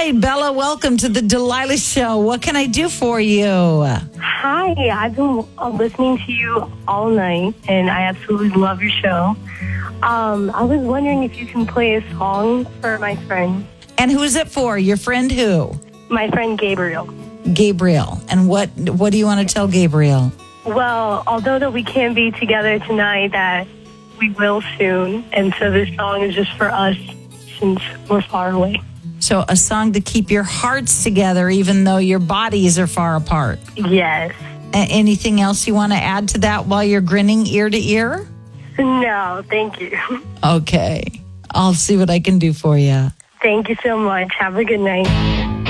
right, Bella, welcome to the Delilah Show. What can I do for you? Hi, I've been listening to you all night, and I absolutely love your show. I was wondering if you can play a song for my friend. And who is it for? Your friend who? My friend Gabriel. Gabriel. And what do you want to tell Gabriel? Well, although that we can't be together tonight, that we will soon. And so this song is just for us since we're far away. So a song to keep your hearts together even though your bodies are far apart. Yes. Anything else you want to add to that while you're grinning ear to ear? No, thank you. Okay. I'll see what I can do for you. Thank you so much. Have a good night.